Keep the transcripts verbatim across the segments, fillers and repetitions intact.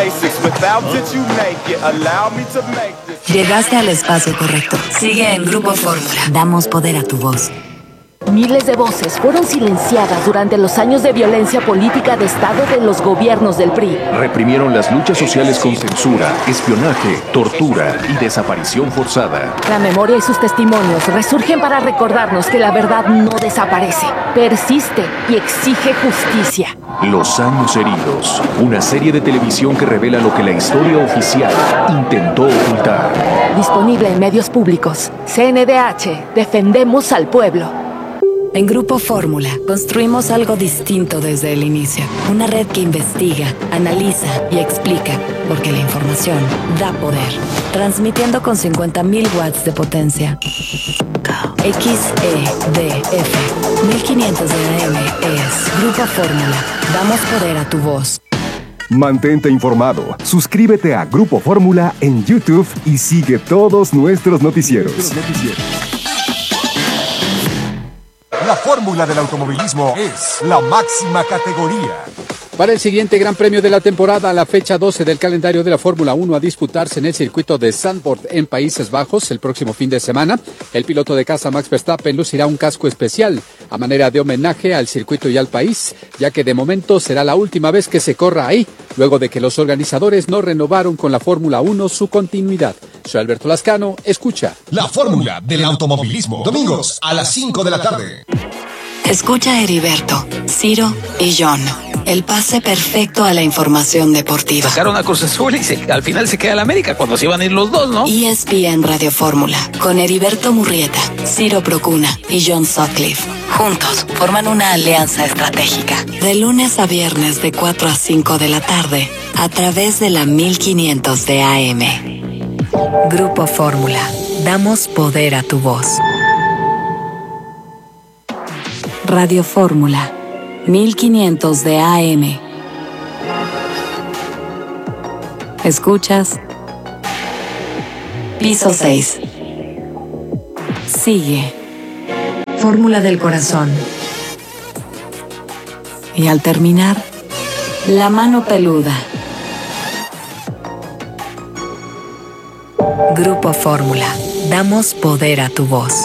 Llegaste al espacio correcto. Sigue en Grupo Fórmula. Damos poder a tu voz. Miles de voces fueron silenciadas durante los años de violencia política de Estado de los gobiernos del P R I. Reprimieron las luchas sociales con censura, espionaje, tortura y desaparición forzada. La memoria y sus testimonios resurgen para recordarnos que la verdad no desaparece, persiste y exige justicia. Los años heridos, una serie de televisión que revela lo que la historia oficial intentó ocultar. Disponible en medios públicos. C N D H, defendemos al pueblo. En Grupo Fórmula, construimos algo distinto desde el inicio. Una red que investiga, analiza y explica, porque la información da poder. Transmitiendo con cincuenta mil watts de potencia. X E D F mil quinientos de A M es Grupo Fórmula. Damos poder a tu voz. Mantente informado. Suscríbete a Grupo Fórmula en YouTube y sigue todos nuestros noticieros. La fórmula del automovilismo es la máxima categoría. Para el siguiente Gran Premio de la temporada, la fecha doce del calendario de la Fórmula uno a disputarse en el circuito de Zandvoort en Países Bajos el próximo fin de semana, el piloto de casa Max Verstappen lucirá un casco especial a manera de homenaje al circuito y al país, ya que de momento será la última vez que se corra ahí, luego de que los organizadores no renovaron con la Fórmula uno su continuidad. Soy Alberto Lascano, escucha. La fórmula del automovilismo, domingos a las cinco de la tarde. Escucha a Heriberto, Ciro y John. El pase perfecto a la información deportiva. Sacaron a Cruz Azul y se, al final se queda el América cuando se iban a ir los dos, ¿no? E S P N Radio Fórmula, con Heriberto Murrieta, Ciro Procuna y John Sutcliffe. Juntos forman una alianza estratégica. De lunes a viernes de cuatro a cinco de la tarde, a través de la mil quinientos de A M. Grupo Fórmula. Damos poder a tu voz. Radio Fórmula. mil quinientos de A M. Escuchas Piso seis. Sigue Fórmula del Corazón. Y al terminar, La Mano Peluda. Grupo Fórmula. Damos poder a tu voz.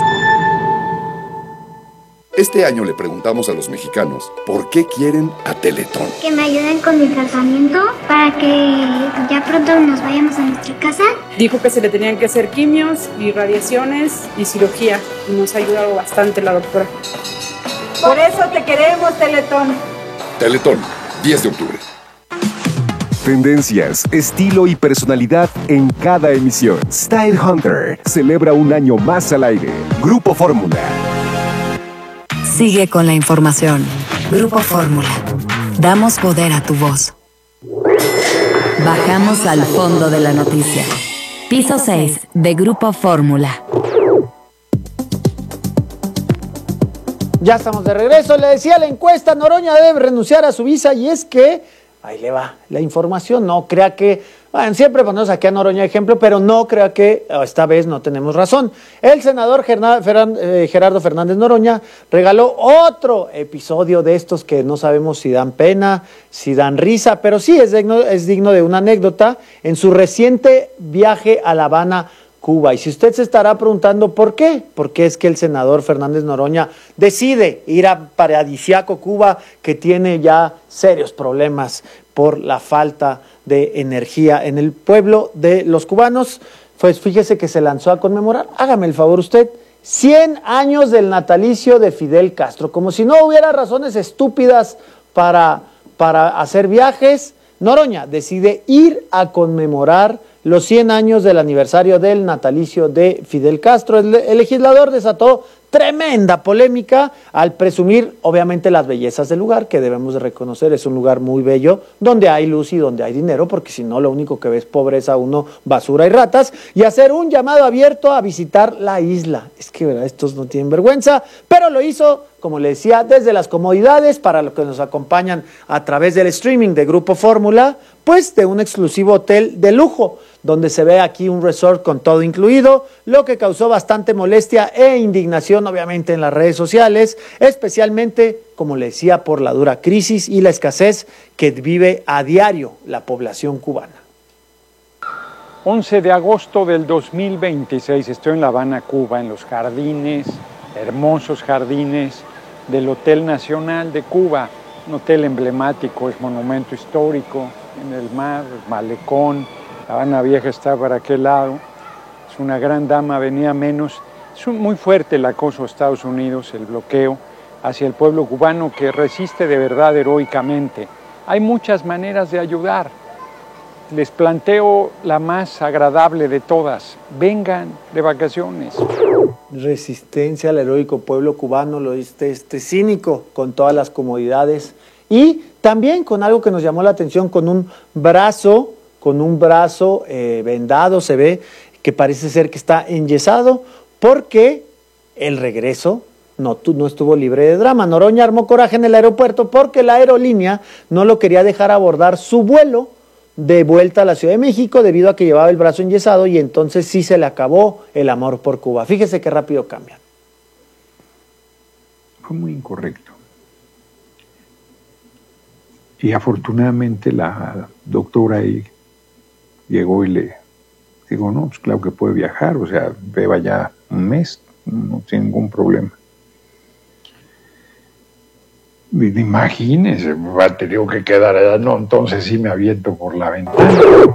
Este año le preguntamos a los mexicanos por qué quieren a Teletón. Que me ayuden con mi tratamiento para que ya pronto nos vayamos a nuestra casa. Dijo que se le tenían que hacer quimios y radiaciones y cirugía. Y nos ha ayudado bastante la doctora. Por eso te queremos, Teletón. Teletón, diez de octubre. Tendencias, estilo y personalidad en cada emisión. Style Hunter celebra un año más al aire. Grupo Fórmula. Sigue con la información. Grupo Fórmula. Damos poder a tu voz. Bajamos al fondo de la noticia. Piso seis de Grupo Fórmula. Ya estamos de regreso. Le decía la encuesta, Noroña debe renunciar a su visa y es que, ahí le va la información, no crea que, bueno, siempre ponemos aquí a Noroña ejemplo, pero no crea que esta vez no tenemos razón. El senador Gerardo Fernández Noroña regaló otro episodio de estos que no sabemos si dan pena, si dan risa, pero sí es digno, es digno de una anécdota en su reciente viaje a La Habana, Cuba. Y si usted se estará preguntando por qué, por qué es que el senador Fernández Noroña decide ir a paradisíaco Cuba, que tiene ya serios problemas por la falta de energía en el pueblo de los cubanos, pues fíjese que se lanzó a conmemorar, hágame el favor usted, cien años del natalicio de Fidel Castro, como si no hubiera razones estúpidas para, para hacer viajes. Noroña decide ir a conmemorar los cien años del aniversario del natalicio de Fidel Castro. El, el legislador desató tremenda polémica al presumir, obviamente, las bellezas del lugar, que debemos de reconocer, es un lugar muy bello, donde hay luz y donde hay dinero, porque si no, lo único que ve es pobreza, uno, basura y ratas, y hacer un llamado abierto a visitar la isla. Es que, ¿verdad? Estos no tienen vergüenza, pero lo hizo como le decía, desde las comodidades para los que nos acompañan a través del streaming de Grupo Fórmula, pues de un exclusivo hotel de lujo, donde se ve aquí un resort con todo incluido, lo que causó bastante molestia e indignación obviamente en las redes sociales, especialmente, como le decía, por la dura crisis y la escasez que vive a diario la población cubana. once de agosto del dos mil veintiséis, estoy en La Habana, Cuba, en los jardines, hermosos jardines del Hotel Nacional de Cuba, un hotel emblemático, es monumento histórico, en el mar, el malecón, La Habana Vieja está para aquel lado, es una gran dama, venía menos, es un, muy fuerte el acoso a Estados Unidos, el bloqueo hacia el pueblo cubano que resiste de verdad heroicamente. Hay muchas maneras de ayudar. Les planteo la más agradable de todas, vengan de vacaciones. Resistencia al heroico pueblo cubano, lo dice este cínico, con todas las comodidades y también con algo que nos llamó la atención, con un brazo, con un brazo eh, vendado, se ve que parece ser que está enyesado, porque el regreso no, no estuvo libre de drama. Noroña armó coraje en el aeropuerto porque la aerolínea no lo quería dejar abordar su vuelo de vuelta a la Ciudad de México debido a que llevaba el brazo enyesado y entonces sí se le acabó el amor por Cuba. Fíjese qué rápido cambian. Fue muy incorrecto. Y afortunadamente la doctora ahí llegó y le digo, no, pues claro que puede viajar, o sea, beba ya un mes, no tiene ningún problema. Imagínese, va a tener que quedar allá, no, entonces sí me aviento por la ventana.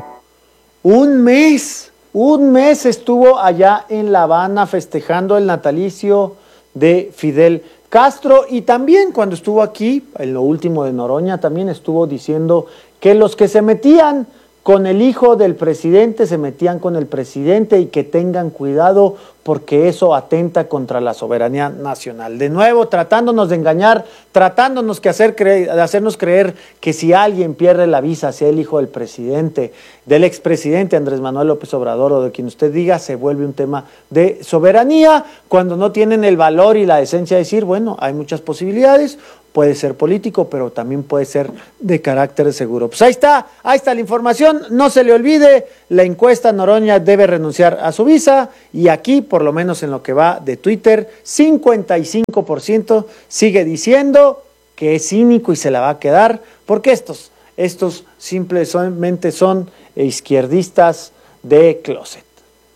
Un mes, un mes estuvo allá en La Habana festejando el natalicio de Fidel Castro y también cuando estuvo aquí, en lo último de Noroña, también estuvo diciendo que los que se metían con el hijo del presidente se metían con el presidente y que tengan cuidado porque eso atenta contra la soberanía nacional. De nuevo, tratándonos de engañar, tratándonos que hacer cre- de hacernos creer que si alguien pierde la visa, sea el hijo del presidente, del expresidente Andrés Manuel López Obrador o de quien usted diga, se vuelve un tema de soberanía, cuando no tienen el valor y la decencia de decir, bueno, hay muchas posibilidades, puede ser político, pero también puede ser de carácter seguro. Pues ahí está, ahí está la información, no se le olvide, la encuesta Noroña debe renunciar a su visa y aquí, por lo menos en lo que va de Twitter, cincuenta y cinco por ciento sigue diciendo que es cínico y se la va a quedar, porque estos, estos simplemente son izquierdistas de closet.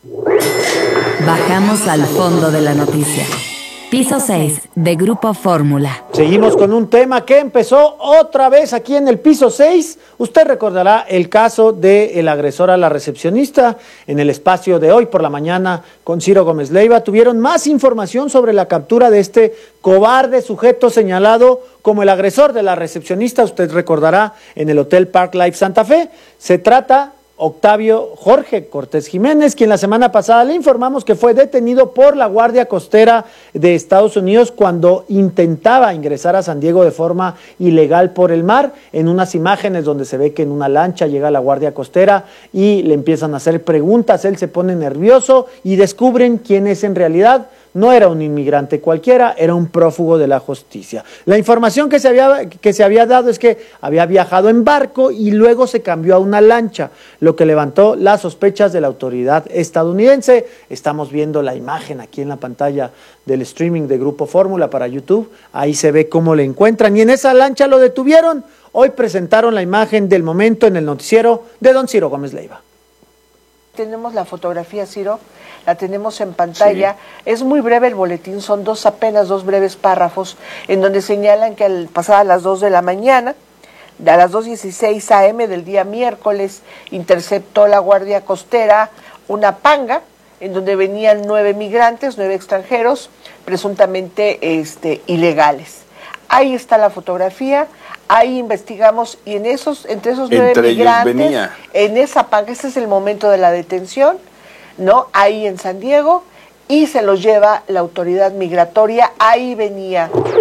Bajamos al fondo de la noticia. Piso seis de Grupo Fórmula. Seguimos con un tema que empezó otra vez aquí en el piso seis. Usted recordará el caso del agresor a la recepcionista. En el espacio de hoy por la mañana con Ciro Gómez Leiva tuvieron más información sobre la captura de este cobarde sujeto señalado como el agresor de la recepcionista. Usted recordará en el Hotel Park Life Santa Fe. Se trata Octavio Jorge Cortés Jiménez, quien la semana pasada le informamos que fue detenido por la Guardia Costera de Estados Unidos cuando intentaba ingresar a San Diego de forma ilegal por el mar. En unas imágenes donde se ve que en una lancha llega la Guardia Costera y le empiezan a hacer preguntas, él se pone nervioso y descubren quién es en realidad. No era un inmigrante cualquiera, era un prófugo de la justicia. La información que se había, que se había dado es que había viajado en barco y luego se cambió a una lancha, lo que levantó las sospechas de la autoridad estadounidense. Estamos viendo la imagen aquí en la pantalla del streaming de Grupo Fórmula para YouTube. Ahí se ve cómo le encuentran y en esa lancha lo detuvieron. Hoy presentaron la imagen del momento en el noticiero de don Ciro Gómez Leiva. Tenemos la fotografía, Ciro, la tenemos en pantalla. Sí. Es muy breve el boletín, son dos apenas dos breves párrafos en donde señalan que al pasar a las dos de la mañana, a las dos dieciséis a eme del día miércoles, interceptó la Guardia Costera una panga en donde venían nueve migrantes, nueve extranjeros, presuntamente este, ilegales. Ahí está la fotografía. Ahí investigamos y en esos, entre esos nueve entre migrantes, venía. En esa panga, ese es el momento de la detención, ¿no? Ahí en San Diego, y se los lleva la autoridad migratoria. Ahí venía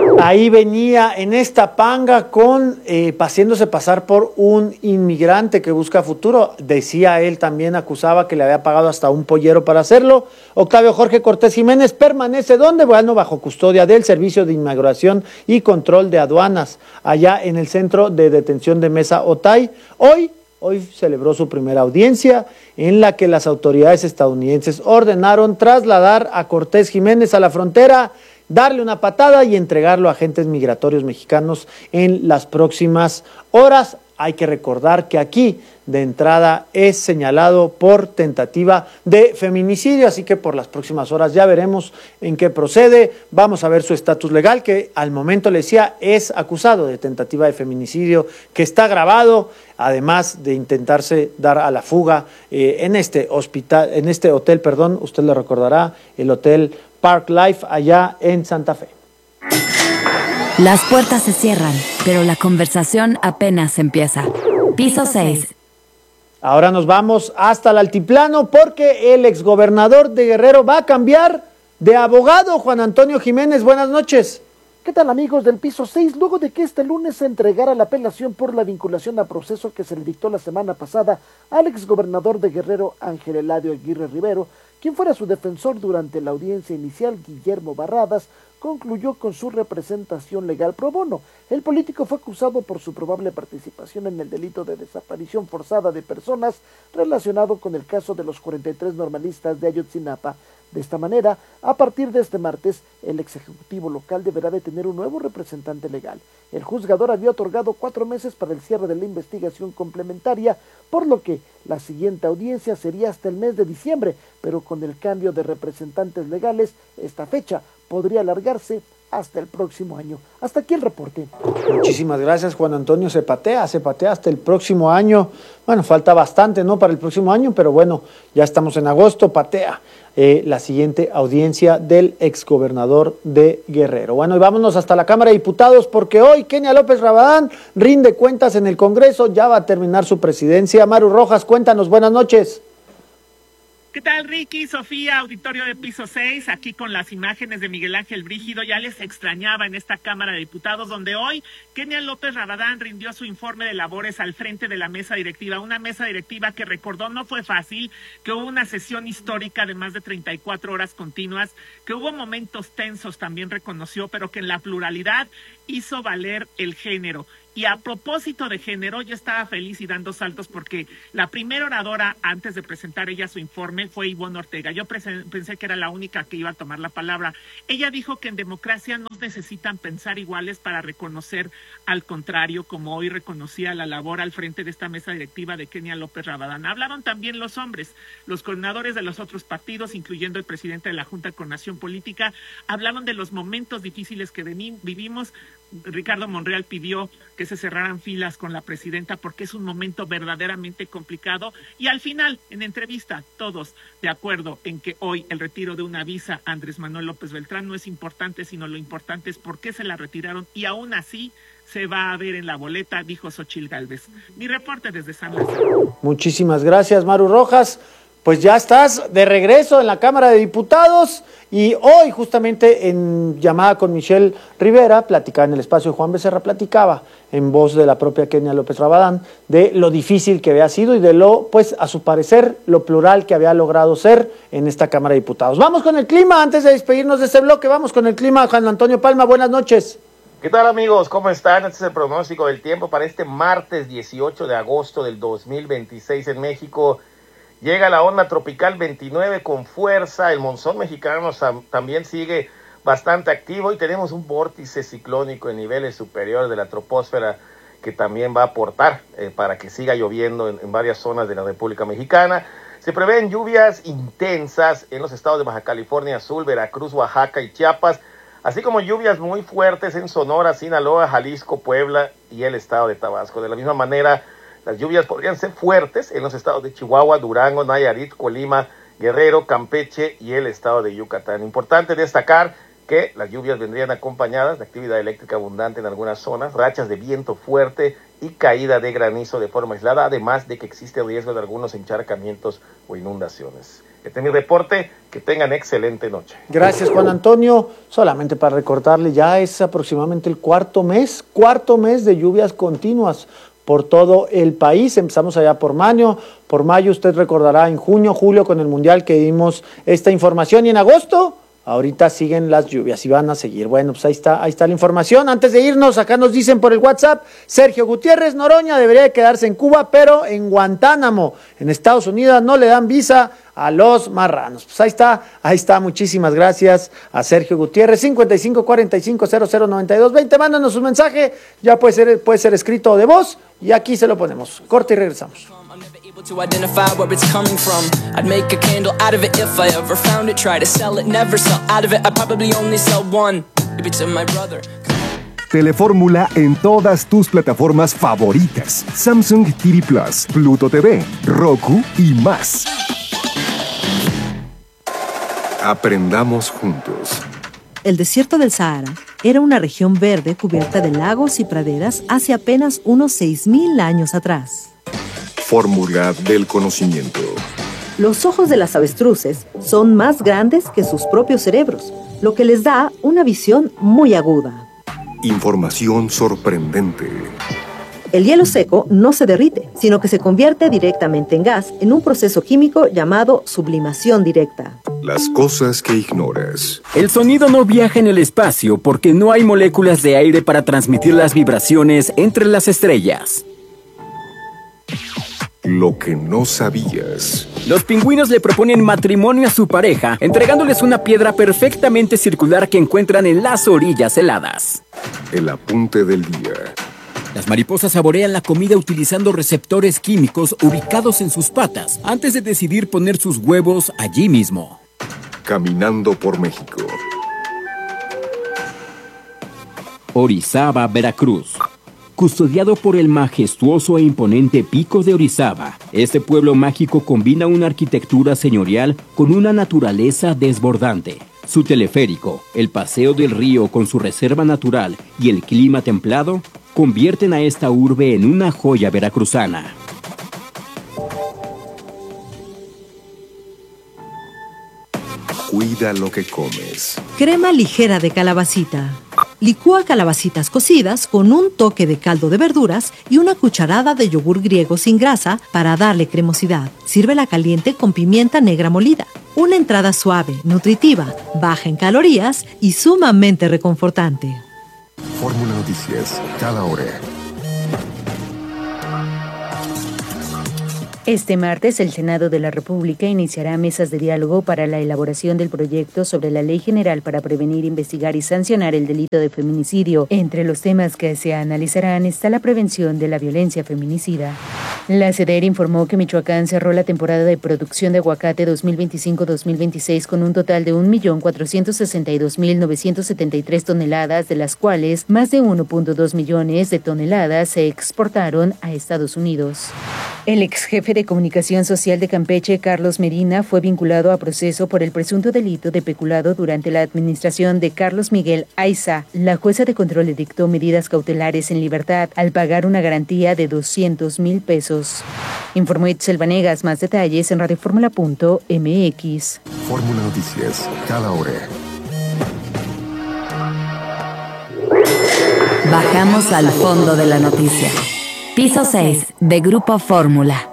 Ahí venía en esta panga con eh, haciéndose pasar por un inmigrante que busca futuro. Decía él, también acusaba que le había pagado hasta un pollero para hacerlo. Octavio Jorge Cortés Jiménez permanece ¿dónde? Bueno, bajo custodia del Servicio de Inmigración y Control de Aduanas, allá en el Centro de Detención de Mesa Otay. Hoy Hoy celebró su primera audiencia en la que las autoridades estadounidenses ordenaron trasladar a Cortés Jiménez a la frontera, darle una patada y entregarlo a agentes migratorios mexicanos en las próximas horas. Hay que recordar que aquí de entrada es señalado por tentativa de feminicidio, así que por las próximas horas ya veremos en qué procede. Vamos a ver su estatus legal, que al momento le decía es acusado de tentativa de feminicidio, que está grabado, además de intentarse dar a la fuga eh, en este hospital, en este hotel, perdón, usted lo recordará, el Hotel Park Life allá en Santa Fe. Las puertas se cierran, pero la conversación apenas empieza. Piso seis. Ahora nos vamos hasta el altiplano porque el exgobernador de Guerrero va a cambiar de abogado. Juan Antonio Jiménez, buenas noches. ¿Qué tal, amigos del Piso seis? Luego de que este lunes se entregara la apelación por la vinculación a proceso que se le dictó la semana pasada al exgobernador de Guerrero, Ángel Eladio Aguirre Rivero, quien fuera su defensor durante la audiencia inicial, Guillermo Barradas, concluyó con su representación legal pro bono. El político fue acusado por su probable participación en el delito de desaparición forzada de personas relacionado con el caso de los cuarenta y tres normalistas de Ayotzinapa. De esta manera, a partir de este martes, el ex ejecutivo local deberá de tener un nuevo representante legal. El juzgador había otorgado cuatro meses para el cierre de la investigación complementaria, por lo que la siguiente audiencia sería hasta el mes de diciembre, pero con el cambio de representantes legales, esta fecha podría alargarse hasta el próximo año. Hasta aquí el reporte. Muchísimas gracias, Juan Antonio. Se patea, se patea hasta el próximo año. Bueno, falta bastante, ¿no?, para el próximo año, pero bueno, ya estamos en agosto, patea eh, la siguiente audiencia del exgobernador de Guerrero. Bueno, y vámonos hasta la Cámara de Diputados, porque hoy Kenia López Rabadán rinde cuentas en el Congreso, ya va a terminar su presidencia. Maru Rojas, cuéntanos, buenas noches. ¿Qué tal, Ricky, Sofía, auditorio de Piso seis? Aquí con las imágenes de Miguel Ángel Brígido. Ya les extrañaba en esta Cámara de Diputados, donde hoy Kenia López Rabadán rindió su informe de labores al frente de la mesa directiva. Una mesa directiva que recordó no fue fácil, que hubo una sesión histórica de más de treinta y cuatro horas continuas, que hubo momentos tensos, también reconoció, pero que en la pluralidad hizo valer el género. Y a propósito de género, yo estaba feliz y dando saltos porque la primera oradora, antes de presentar ella su informe, fue Ivonne Ortega. Yo pensé que era la única que iba a tomar la palabra. Ella dijo que en democracia no necesitan pensar iguales para reconocer al contrario, como hoy reconocía la labor al frente de esta mesa directiva de Kenia López Rabadán. Hablaron también los hombres, los coordinadores de los otros partidos, incluyendo el presidente de la Junta de Coordinación Política, hablaron de los momentos difíciles que vivimos. Ricardo Monreal pidió que se cerraran filas con la presidenta porque es un momento verdaderamente complicado, y al final, en entrevista, todos de acuerdo en que hoy el retiro de una visa a Andrés Manuel López Beltrán no es importante, sino lo importante es por qué se la retiraron, y aún así se va a ver en la boleta, dijo Xochitl Gálvez. Mi reporte desde San Lázaro. Muchísimas gracias, Maru Rojas. Pues ya estás de regreso en la Cámara de Diputados, y hoy justamente en llamada con Michelle Rivera, platicaba en el espacio de Juan Becerra, platicaba en voz de la propia Kenia López Rabadán de lo difícil que había sido y de lo, pues a su parecer, lo plural que había logrado ser en esta Cámara de Diputados. Vamos con el clima, antes de despedirnos de este bloque, vamos con el clima. Juan Antonio Palma, buenas noches. ¿Qué tal, amigos? ¿Cómo están? Este es el pronóstico del tiempo para este martes dieciocho de agosto del dos mil veintiséis en México. Llega la onda tropical veintinueve con fuerza, el monzón mexicano también sigue bastante activo y tenemos un vórtice ciclónico en niveles superiores de la troposfera que también va a aportar eh, para que siga lloviendo en, en varias zonas de la República Mexicana. Se prevén lluvias intensas en los estados de Baja California Sur, Veracruz, Oaxaca y Chiapas, así como lluvias muy fuertes en Sonora, Sinaloa, Jalisco, Puebla y el estado de Tabasco. De la misma manera, las lluvias podrían ser fuertes en los estados de Chihuahua, Durango, Nayarit, Colima, Guerrero, Campeche y el estado de Yucatán. Importante destacar que las lluvias vendrían acompañadas de actividad eléctrica abundante en algunas zonas, rachas de viento fuerte y caída de granizo de forma aislada, además de que existe riesgo de algunos encharcamientos o inundaciones. Este es mi reporte. Que tengan excelente noche. Gracias, Juan Antonio. Solamente para recordarle, ya es aproximadamente el cuarto mes, cuarto mes de lluvias continuas por todo el país. Empezamos allá por mayo, por mayo usted recordará en junio, julio con el Mundial que dimos esta información, y en agosto ahorita siguen las lluvias y van a seguir. Bueno, pues ahí está, ahí está la información. Antes de irnos, acá nos dicen por el WhatsApp, Sergio Gutiérrez, Noroña debería de quedarse en Cuba, pero en Guantánamo, en Estados Unidos, no le dan visa a los marranos. Pues ahí está, ahí está. Muchísimas gracias a Sergio Gutiérrez. cincuenta y cinco cuarenta y cinco cero cero noventa y dos veinte. Mándanos un mensaje, ya puede ser, puede ser escrito o de voz, y aquí se lo ponemos. Corte y regresamos. To identify where it's coming from. I'd make a candle out of it if I ever found it. Try to sell it, never sell out of it. I'd probably only sell one. Maybe to my brother. Telefórmula en todas tus plataformas favoritas: Samsung T V Plus, Pluto T V, Roku y más. Aprendamos juntos. El desierto del Sahara era una región verde cubierta de lagos y praderas hace apenas unos seis mil años atrás. Fórmula del conocimiento. Los ojos de las avestruces son más grandes que sus propios cerebros, lo que les da una visión muy aguda. Información sorprendente. El hielo seco no se derrite, sino que se convierte directamente en gas en un proceso químico llamado sublimación directa. Las cosas que ignoras. El sonido no viaja en el espacio porque no hay moléculas de aire para transmitir las vibraciones entre las estrellas. Lo que no sabías. Los pingüinos le proponen matrimonio a su pareja, entregándoles una piedra perfectamente circular que encuentran en las orillas heladas. El apunte del día. Las mariposas saborean la comida utilizando receptores químicos ubicados en sus patas, antes de decidir poner sus huevos allí mismo. Caminando por México. Orizaba, Veracruz. Custodiado por el majestuoso e imponente Pico de Orizaba, este pueblo mágico combina una arquitectura señorial con una naturaleza desbordante. Su teleférico, el paseo del río con su reserva natural y el clima templado convierten a esta urbe en una joya veracruzana. Cuida lo que comes. Crema ligera de calabacita. Licúa calabacitas cocidas con un toque de caldo de verduras y una cucharada de yogur griego sin grasa para darle cremosidad. Sírvela caliente con pimienta negra molida. Una entrada suave, nutritiva, baja en calorías y sumamente reconfortante. Fórmula Noticias, cada hora. Este martes, el Senado de la República iniciará mesas de diálogo para la elaboración del proyecto sobre la Ley General para prevenir, investigar y sancionar el delito de feminicidio. Entre los temas que se analizarán está la prevención de la violencia feminicida. La SEDER informó que Michoacán cerró la temporada de producción de aguacate dos mil veinticinco dos mil veintiséis con un total de un millón cuatrocientos sesenta y dos mil novecientos setenta y tres toneladas, de las cuales más de uno punto dos millones de toneladas se exportaron a Estados Unidos. El ex jefe de Comunicación Social de Campeche, Carlos Medina, fue vinculado a proceso por el presunto delito de peculado durante la administración de Carlos Miguel Aiza. La jueza de control le dictó medidas cautelares en libertad al pagar una garantía de doscientos mil pesos. Informó Itzel Vanegas. Más detalles en radioformula punto m x. Fórmula Noticias, cada hora. Bajamos al fondo de la noticia. Piso seis de Grupo Fórmula.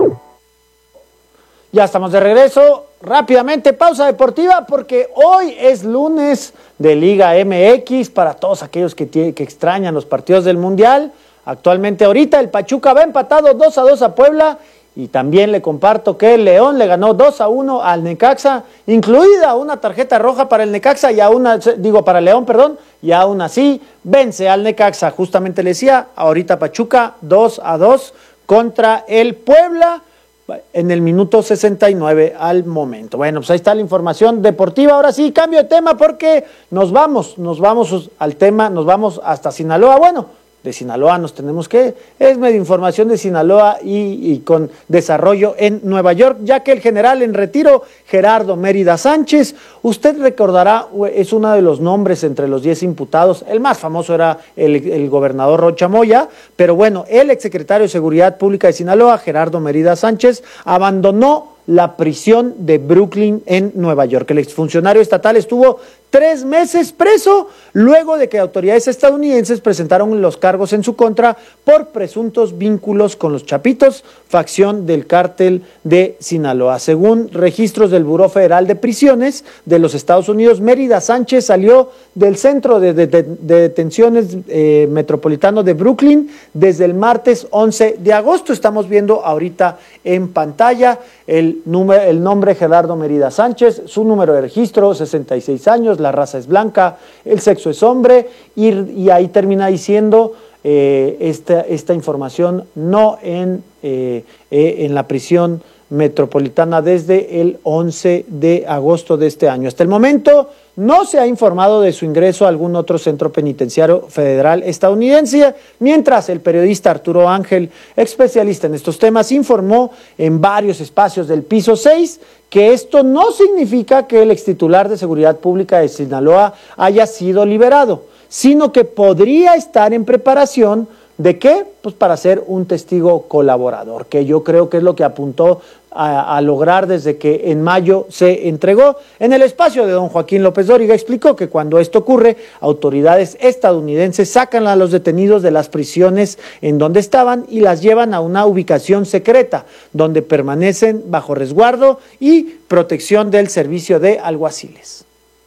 Ya estamos de regreso. Rápidamente, pausa deportiva porque hoy es lunes de Liga M X para todos aquellos que, tiene, que extrañan los partidos del Mundial. Actualmente ahorita el Pachuca va empatado dos a dos a Puebla y también le comparto que el León le ganó dos a uno al Necaxa, incluida una tarjeta roja para el Necaxa y aún, digo para el León, perdón, y aún así vence al Necaxa. Justamente le decía, ahorita Pachuca dos a dos contra el Puebla en el minuto sesenta y nueve al momento. Bueno, pues ahí está la información deportiva. Ahora sí, cambio de tema porque nos vamos, nos vamos al tema, nos vamos hasta Sinaloa. Bueno, de Sinaloa nos tenemos que, es medio información de Sinaloa y, y con desarrollo en Nueva York, ya que el general en retiro, Gerardo Mérida Sánchez, usted recordará, es uno de los nombres entre los diez imputados, el más famoso era el, el gobernador Rocha Moya, pero bueno, el exsecretario de Seguridad Pública de Sinaloa, Gerardo Mérida Sánchez, abandonó la prisión de Brooklyn en Nueva York. El exfuncionario estatal estuvo tres meses preso luego de que autoridades estadounidenses presentaron los cargos en su contra por presuntos vínculos con los Chapitos, facción del cártel de Sinaloa. Según registros del Buró Federal de Prisiones de los Estados Unidos, Mérida Sánchez salió del centro de, de, de, de detenciones eh, metropolitano de Brooklyn desde el martes once de agosto. Estamos viendo ahorita en pantalla el, número, el nombre Gerardo Mérida Sánchez, su número de registro, sesenta y seis años, la raza es blanca, el sexo es hombre, y, y ahí termina diciendo eh, esta, esta información no en, eh, eh, en la prisión metropolitana desde el once de agosto de este año. Hasta el momento no se ha informado de su ingreso a algún otro centro penitenciario federal estadounidense, mientras el periodista Arturo Ángel, especialista en estos temas, informó en varios espacios del piso seis que esto no significa que el extitular de Seguridad Pública de Sinaloa haya sido liberado, sino que podría estar en preparación. ¿De qué? Pues para ser un testigo colaborador, que yo creo que es lo que apuntó a, a lograr desde que en mayo se entregó. En el espacio de don Joaquín López Dóriga explicó que cuando esto ocurre, autoridades estadounidenses sacan a los detenidos de las prisiones en donde estaban y las llevan a una ubicación secreta, donde permanecen bajo resguardo y protección del servicio de alguaciles.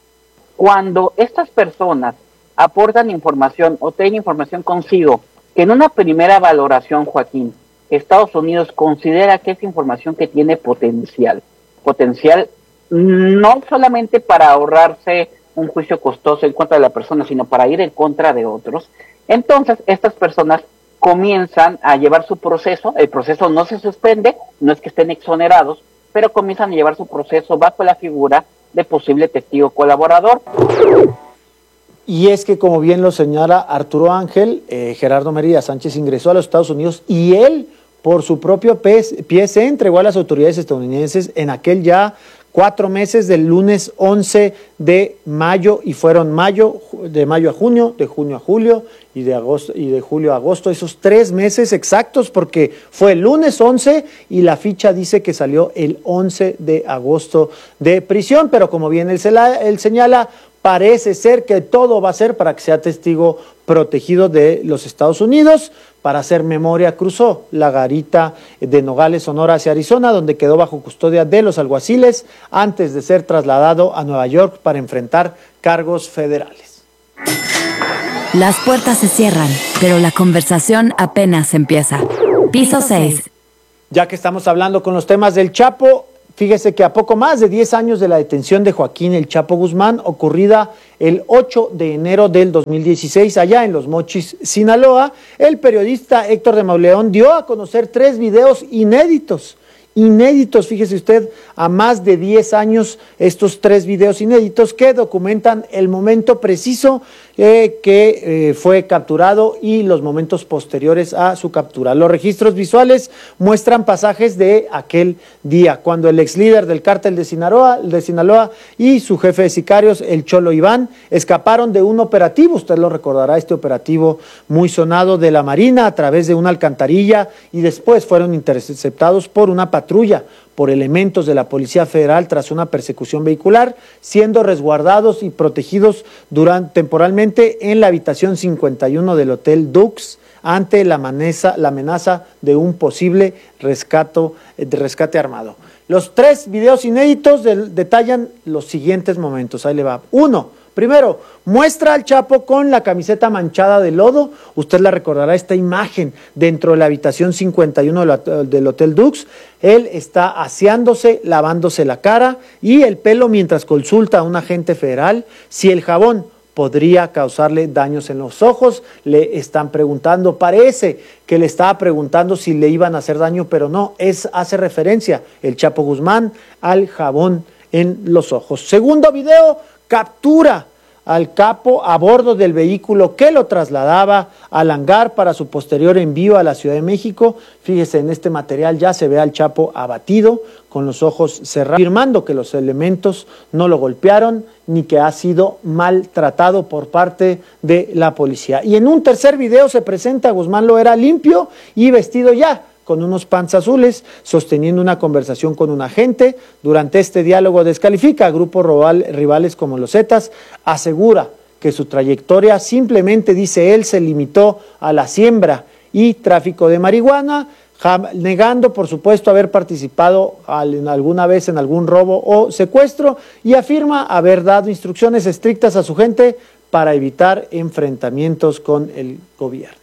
Cuando estas personas aportan información o tienen información consigo, que en una primera valoración, Joaquín, Estados Unidos considera que es información que tiene potencial, potencial no solamente para ahorrarse un juicio costoso en contra de la persona, sino para ir en contra de otros. Entonces, estas personas comienzan a llevar su proceso, el proceso no se suspende, no es que estén exonerados, pero comienzan a llevar su proceso bajo la figura de posible testigo colaborador. Y es que, como bien lo señala Arturo Ángel, eh, Gerardo Mérida Sánchez ingresó a los Estados Unidos y él, por su propio pie, se entregó a las autoridades estadounidenses en aquel ya cuatro meses del lunes once de mayo, y fueron mayo, de mayo a junio, de junio a julio y de agosto y de julio a agosto, esos tres meses exactos, porque fue el lunes once y la ficha dice que salió el once de agosto de prisión, pero como bien él, él señala, parece ser que todo va a ser para que sea testigo protegido de los Estados Unidos. Para hacer memoria, cruzó la garita de Nogales, Sonora, hacia Arizona, donde quedó bajo custodia de los alguaciles antes de ser trasladado a Nueva York para enfrentar cargos federales. Las puertas se cierran, pero la conversación apenas empieza. Piso seis. Ya que estamos hablando con los temas del Chapo, fíjese que a poco más de diez años de la detención de Joaquín El Chapo Guzmán, ocurrida el ocho de enero del dos mil dieciséis, allá en Los Mochis, Sinaloa, el periodista Héctor de Mauleón dio a conocer tres videos inéditos. Inéditos, fíjese usted, a más de diez años, estos tres videos inéditos que documentan el momento preciso eh, que eh, fue capturado y los momentos posteriores a su captura. Los registros visuales muestran pasajes de aquel día, cuando el ex líder del cártel de Sinaloa, de Sinaloa y su jefe de sicarios, el Cholo Iván, escaparon de un operativo, usted lo recordará, este operativo muy sonado de la Marina a través de una alcantarilla, y después fueron interceptados por una patrulla patrulla por elementos de la Policía Federal tras una persecución vehicular, siendo resguardados y protegidos durante, temporalmente en la habitación cincuenta y uno del Hotel Dux ante la amenaza, la amenaza de un posible rescato, de rescate armado. Los tres videos inéditos de, detallan los siguientes momentos. Ahí le va. Uno. Primero, muestra al Chapo con la camiseta manchada de lodo. Usted la recordará, esta imagen dentro de la habitación cincuenta y uno del Hotel Dux. Él está aseándose, lavándose la cara y el pelo mientras consulta a un agente federal si el jabón podría causarle daños en los ojos. Le están preguntando, parece que le estaba preguntando si le iban a hacer daño, pero no, es, hace referencia el Chapo Guzmán al jabón en los ojos. Segundo video, captura al capo a bordo del vehículo que lo trasladaba al hangar para su posterior envío a la Ciudad de México. Fíjese, en este material ya se ve al Chapo abatido, con los ojos cerrados, afirmando que los elementos no lo golpearon ni que ha sido maltratado por parte de la policía. Y en un tercer video se presenta a Guzmán Loera limpio y vestido ya con unos pants azules, sosteniendo una conversación con un agente. Durante este diálogo descalifica a grupos rivales como los Zetas, asegura que su trayectoria simplemente, dice él, se limitó a la siembra y tráfico de marihuana, negando, por supuesto, haber participado alguna vez en algún robo o secuestro, y afirma haber dado instrucciones estrictas a su gente para evitar enfrentamientos con el gobierno.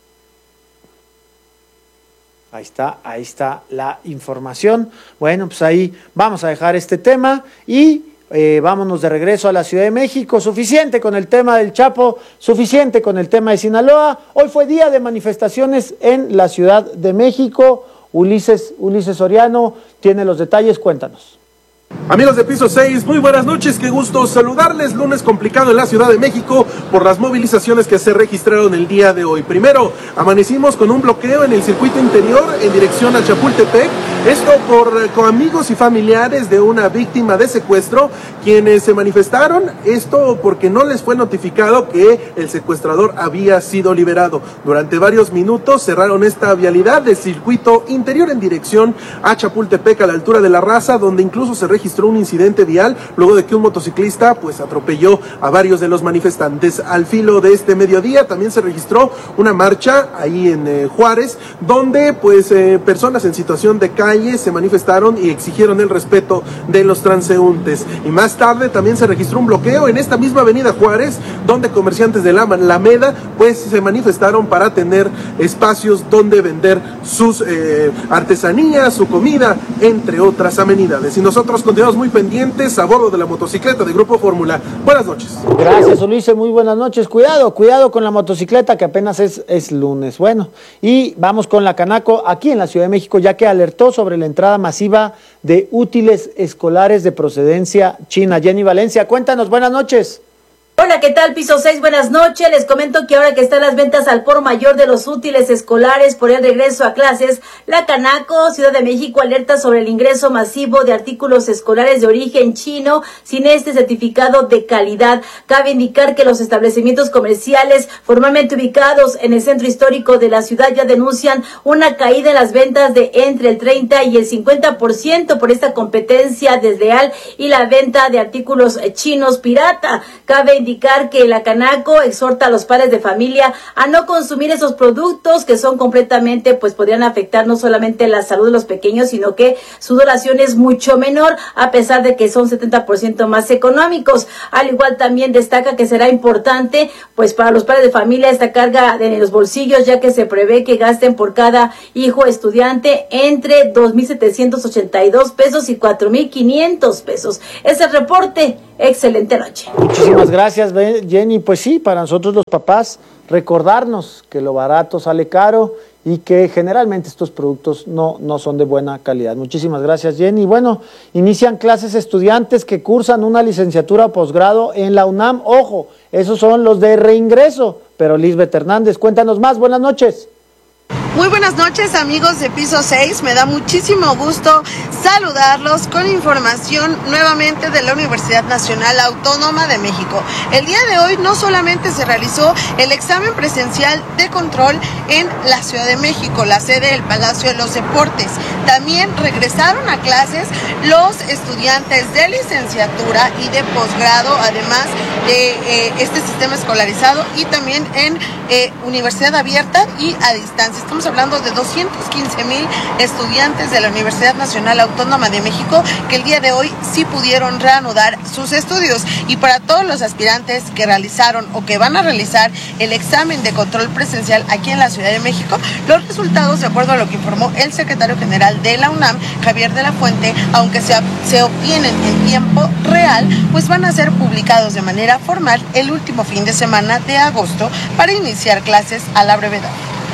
Ahí está, ahí está la información. Bueno, pues ahí vamos a dejar este tema y eh, vámonos de regreso a la Ciudad de México. Suficiente con el tema del Chapo, suficiente con el tema de Sinaloa. Hoy fue día de manifestaciones en la Ciudad de México. Ulises, Ulises Soriano tiene los detalles, cuéntanos. Amigos de Piso seis, muy buenas noches, qué gusto saludarles. Lunes complicado en la Ciudad de México por las movilizaciones que se registraron el día de hoy. Primero, amanecimos con un bloqueo en el circuito interior en dirección a Chapultepec. Esto por con amigos y familiares de una víctima de secuestro, quienes se manifestaron, esto porque no les fue notificado que el secuestrador había sido liberado. Durante varios minutos cerraron esta vialidad del circuito interior en dirección a Chapultepec, a la altura de La Raza, donde incluso se registró un incidente vial luego de que un motociclista pues atropelló a varios de los manifestantes. Al filo de este mediodía también se registró una marcha ahí en eh, Juárez, donde pues eh, personas en situación de calle se manifestaron y exigieron el respeto de los transeúntes. Y más tarde también se registró un bloqueo en esta misma avenida Juárez, donde comerciantes de la Alameda pues se manifestaron para tener espacios donde vender sus eh, artesanías, su comida, entre otras amenidades. Y nosotros continuamos muy pendientes a bordo de la motocicleta de Grupo Fórmula. Buenas noches. Gracias, Ulises, muy buenas noches. Cuidado, cuidado con la motocicleta, que apenas es, es lunes. Bueno, y vamos con la Canaco aquí en la Ciudad de México, ya que alertó sobre la entrada masiva de útiles escolares de procedencia china. Jenny Valencia, cuéntanos, buenas noches. Hola, ¿qué tal? Piso seis, buenas noches. Les comento que ahora que están las ventas al por mayor de los útiles escolares por el regreso a clases, la Canaco, Ciudad de México, alerta sobre el ingreso masivo de artículos escolares de origen chino sin este certificado de calidad. Cabe indicar que los establecimientos comerciales formalmente ubicados en el centro histórico de la ciudad ya denuncian una caída en las ventas de entre el treinta y el cincuenta por ciento por esta competencia desleal y la venta de artículos chinos pirata. Cabe indicar que la Canaco exhorta a los padres de familia a no consumir esos productos que son completamente, pues podrían afectar no solamente la salud de los pequeños, sino que su duración es mucho menor, a pesar de que son setenta por ciento más económicos. Al igual también destaca que será importante, pues para los padres de familia esta carga en los bolsillos, ya que se prevé que gasten por cada hijo estudiante entre dos mil setecientos ochenta y dos pesos y cuatro mil quinientos pesos. Es el reporte. Excelente noche. Muchísimas gracias, Jenny. Pues sí, para nosotros los papás, recordarnos que lo barato sale caro y que generalmente estos productos no, no son de buena calidad. Muchísimas gracias, Jenny. Bueno, inician clases estudiantes que cursan una licenciatura o posgrado en la UNAM. Ojo, esos son los de reingreso. Pero Lisbeth Hernández, cuéntanos más. Buenas noches. Muy buenas noches, amigos de Piso seis, me da muchísimo gusto saludarlos con información nuevamente de la Universidad Nacional Autónoma de México. El día de hoy no solamente se realizó el examen presencial de control en la Ciudad de México, la sede del Palacio de los Deportes, también regresaron a clases los estudiantes de licenciatura y de posgrado, además de eh, este sistema escolarizado y también en eh, universidad abierta y a distancia. Estamos hablando de doscientos quince mil estudiantes de la Universidad Nacional Autónoma de México que el día de hoy sí pudieron reanudar sus estudios. Y para todos los aspirantes que realizaron o que van a realizar el examen de control presencial aquí en la Ciudad de México, los resultados, de acuerdo a lo que informó el secretario general de la UNAM, Javier de la Fuente, aunque se, se obtienen en tiempo real, pues van a ser publicados de manera formal el último fin de semana de agosto para iniciar clases a la brevedad.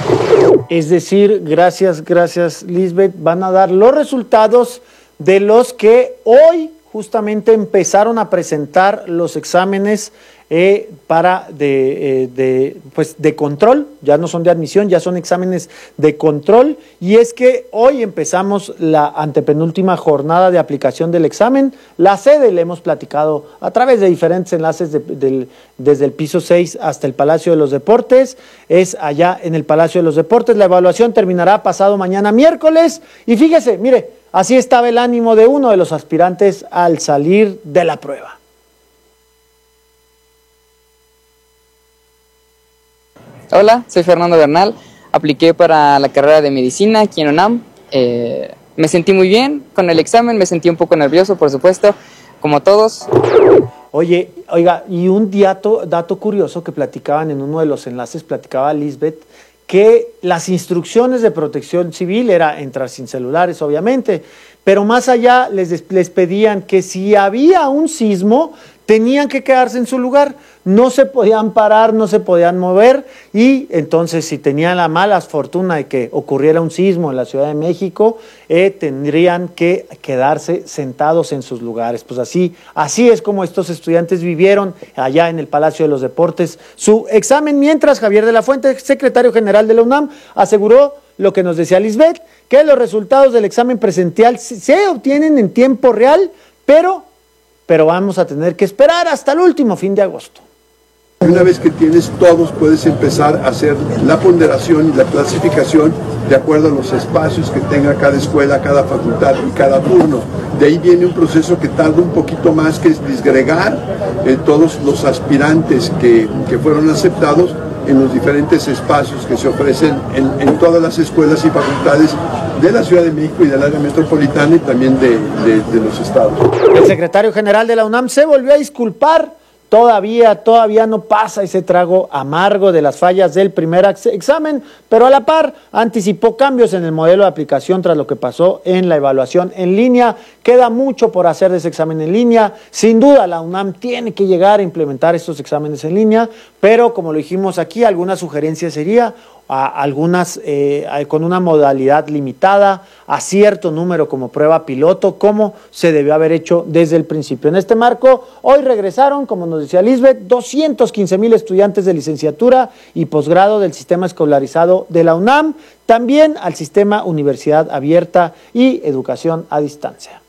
Es decir, gracias, gracias Lisbeth, van a dar los resultados de los que hoy justamente empezaron a presentar los exámenes eh, para de, eh, de, pues de control, ya no son de admisión, ya son exámenes de control, y es que hoy empezamos la antepenúltima jornada de aplicación del examen. La sede le hemos platicado a través de diferentes enlaces de, del, desde el piso seis hasta el Palacio de los Deportes, es allá en el Palacio de los Deportes. La evaluación terminará pasado mañana miércoles, y fíjese, mire, así estaba el ánimo de uno de los aspirantes al salir de la prueba. Hola, soy Fernando Bernal, apliqué para la carrera de medicina aquí en UNAM. Eh, me sentí muy bien con el examen, me sentí un poco nervioso, por supuesto, como todos. Oye, oiga, y un dato, dato curioso que platicaban en uno de los enlaces, platicaba Lisbeth, que las instrucciones de protección civil era entrar sin celulares, obviamente, pero más allá les, les pedían que si había un sismo, tenían que quedarse en su lugar, no se podían parar, no se podían mover, y entonces si tenían la mala fortuna de que ocurriera un sismo en la Ciudad de México, eh, tendrían que quedarse sentados en sus lugares. Pues así, así es como estos estudiantes vivieron allá en el Palacio de los Deportes su examen, mientras Javier de la Fuente, secretario general de la UNAM, aseguró lo que nos decía Lisbeth, que los resultados del examen presencial se obtienen en tiempo real, pero... pero vamos a tener que esperar hasta el último fin de agosto. Una vez que tienes todos, puedes empezar a hacer la ponderación y la clasificación de acuerdo a los espacios que tenga cada escuela, cada facultad y cada turno. De ahí viene un proceso que tarda un poquito más, que es disgregar eh, todos los aspirantes que, que fueron aceptados en los diferentes espacios que se ofrecen en, en todas las escuelas y facultades de la Ciudad de México y del área metropolitana y también de, de, de los estados. El secretario general de la UNAM se volvió a disculpar. Todavía, todavía no pasa ese trago amargo de las fallas del primer examen, pero a la par anticipó cambios en el modelo de aplicación tras lo que pasó en la evaluación en línea. Queda mucho por hacer de ese examen en línea. Sin duda, la UNAM tiene que llegar a implementar estos exámenes en línea, pero como lo dijimos aquí, alguna sugerencia sería a algunas eh, con una modalidad limitada, a cierto número como prueba piloto, como se debió haber hecho desde el principio. En este marco, hoy regresaron, como nos decía Lisbeth, doscientos quince mil estudiantes de licenciatura y posgrado del sistema escolarizado de la UNAM, también al sistema Universidad Abierta y Educación a Distancia.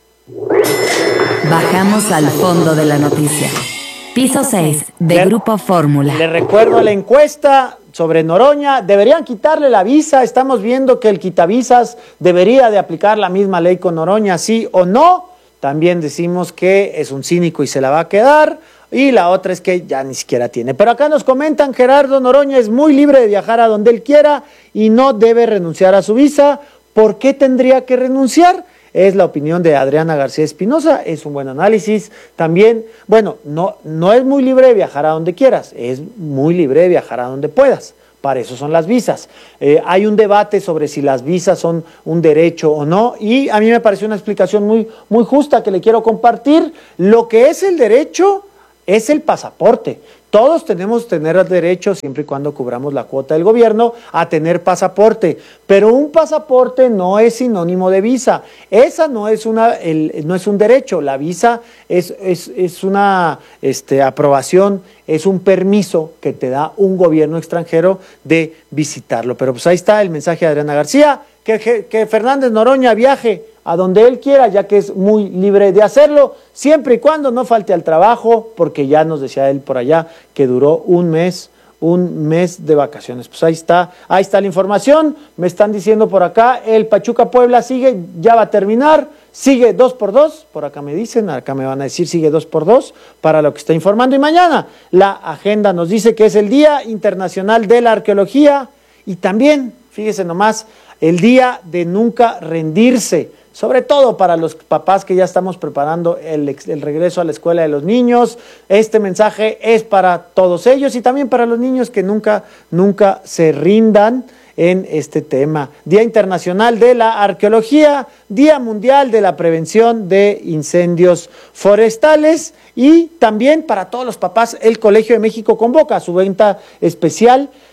Bajamos al fondo de la noticia. Piso seis de le, Grupo Fórmula. Le recuerdo la encuesta sobre Noroña. Deberían quitarle la visa. Estamos viendo que el quitavisas debería de aplicar la misma ley con Noroña, sí o no. También decimos que es un cínico y se la va a quedar. Y la otra es que ya ni siquiera tiene. Pero acá nos comentan, Gerardo Noroña es muy libre de viajar a donde él quiera y no debe renunciar a su visa. ¿Por qué tendría que renunciar? Es la opinión de Adriana García Espinosa, es un buen análisis. También, bueno, no, no es muy libre de viajar a donde quieras, es muy libre de viajar a donde puedas. Para eso son las visas. Eh, hay un debate sobre si las visas son un derecho o no, y a mí me pareció una explicación muy, muy justa que le quiero compartir. Lo que es el derecho es el pasaporte. Todos tenemos que tener derecho, siempre y cuando cubramos la cuota del gobierno, a tener pasaporte. Pero un pasaporte no es sinónimo de visa. Esa no es una, el, no es un derecho. La visa es, es, es una este, aprobación, es un permiso que te da un gobierno extranjero de visitarlo. Pero pues ahí está el mensaje de Adriana García, que, que, que Fernández Noroña viaje a donde él quiera, ya que es muy libre de hacerlo, siempre y cuando no falte al trabajo, porque ya nos decía él por allá que duró un mes, un mes de vacaciones. Pues ahí está, ahí está la información. Me están diciendo por acá, el Pachuca Puebla sigue, ya va a terminar, sigue dos por dos, por acá me dicen, acá me van a decir sigue dos por dos, para lo que está informando. Y mañana la agenda nos dice que es el Día Internacional de la Arqueología y también, fíjese nomás, el Día de Nunca Rendirse. Sobre todo para los papás que ya estamos preparando el, el regreso a la escuela de los niños. Este mensaje es para todos ellos y también para los niños que nunca, nunca se rindan en este tema. Día Internacional de la Arqueología, Día Mundial de la Prevención de Incendios Forestales y también para todos los papás, el Colegio de México convoca a su venta especial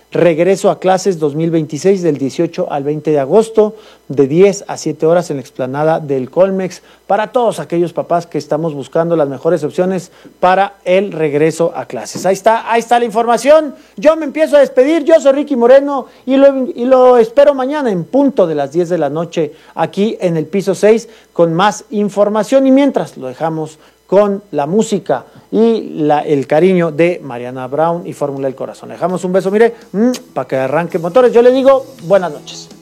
Regreso a clases dos mil veintiséis del dieciocho al veinte de agosto, de diez a siete horas en la explanada del Colmex, para todos aquellos papás que estamos buscando las mejores opciones para el regreso a clases. Ahí está, ahí está la información. Yo me empiezo a despedir. Yo soy Ricky Moreno y lo, y lo espero mañana en punto de las diez de la noche aquí en el piso seis con más información, y mientras lo dejamos con la música y la, el cariño de Mariana Brown y Fórmula del Corazón. Dejamos un beso, mire, mmm, para que arranquen motores. Yo le digo buenas noches.